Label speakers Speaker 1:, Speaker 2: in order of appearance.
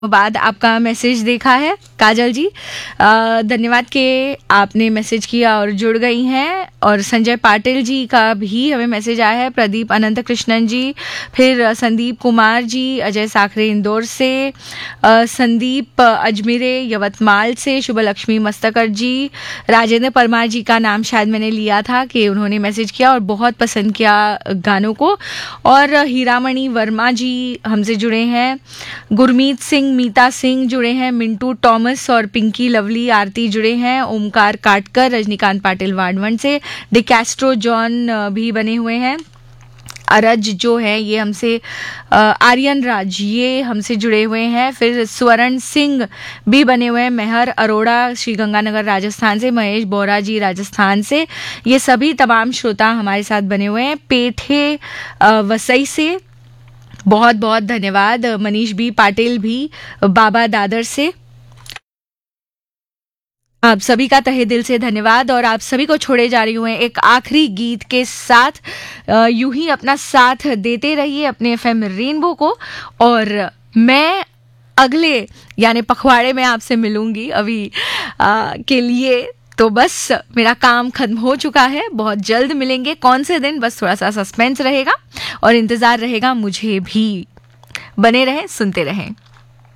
Speaker 1: बाद आपका मैसेज देखा है काजल जी। धन्यवाद कि आपने मैसेज किया और जुड़ गई हैं। और संजय पाटिल जी का भी हमें मैसेज आया है, प्रदीप अनंत कृष्णन जी, फिर संदीप कुमार जी, अजय साखरे इंदौर से, संदीप अजमेरे यवतमाल से, शुभ लक्ष्मी मस्तकर जी, राजेंद्र परमार जी का नाम शायद मैंने लिया था कि उन्होंने मैसेज किया और बहुत पसंद किया गानों को। और हीरामणि वर्मा जी हमसे जुड़े हैं, गुरमीत सिंह, मीता सिंह जुड़े हैं, मिंटू टॉमस और पिंकी लवली आरती जुड़े हैं, ओमकार काटकर, रजनीकांत पाटिल वाडवन से, डिकैस्ट्रो जॉन भी बने हुए हैं, अरज जो है ये हमसे, आर्यन राज ये हमसे जुड़े हुए हैं, फिर स्वर्ण सिंह भी बने हुए हैं, मेहर अरोड़ा श्रीगंगानगर राजस्थान से, महेश बोरा जी राजस्थान से, ये सभी तमाम श्रोता हमारे साथ बने हुए हैं। पेठे वसई से बहुत बहुत धन्यवाद, मनीष बी पाटिल भी बाबा दादर से, आप सभी का तहे दिल से धन्यवाद। और आप सभी को छोड़े जा रही हूँ एक आखिरी गीत के साथ। यूं ही अपना साथ देते रहिए अपने एफएम रेनबो को, और मैं अगले यानी पखवाड़े में आपसे मिलूंगी अभी के लिए। तो बस मेरा काम खत्म हो चुका है, बहुत जल्द मिलेंगे। कौन से दिन, बस थोड़ा सा सस्पेंस रहेगा और इंतजार रहेगा मुझे भी। बने रहें, सुनते रहें।